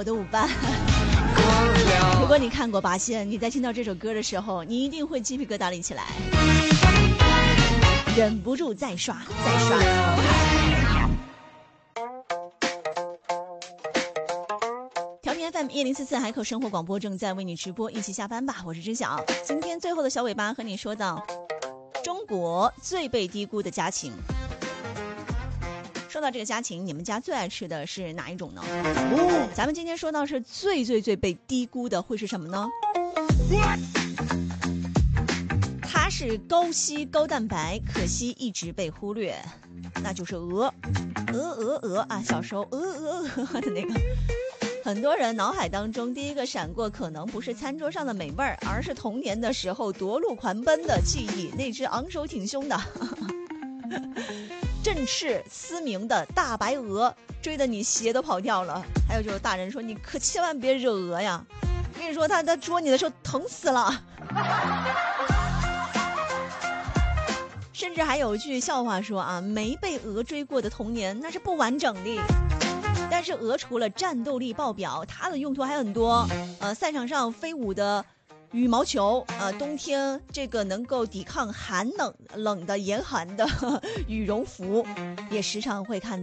我的舞伴。如果你看过拔线，你在听到这首歌的时候，你一定会鸡皮疙瘩立起来，忍不住再刷。调频 FM 1044海口生活广播正在为你直播，一起下班吧，我是知晓。今天最后的小尾巴和你说到中国最被低估的家禽。说到这个家禽，你们家最爱吃的是哪一种呢？咱们今天说到是最被低估的会是什么呢？它是高硒高蛋白，可惜一直被忽略，那就是鹅啊！小时候鹅的那个，很多人脑海当中第一个闪过，可能不是餐桌上的美味儿，而是童年的时候夺路狂奔的记忆，那只昂首挺胸的振翅嘶鸣的大白鹅，追得你鞋都跑掉了。还有就是大人说你可千万别惹鹅呀，我跟你说他捉你的时候疼死了。甚至还有句笑话说啊，没被鹅追过的童年那是不完整的。但是鹅除了战斗力爆表，它的用途还很多。赛场上飞舞的羽毛球，冬天这个能够抵抗寒冷的严寒的羽绒服，也时常会看到。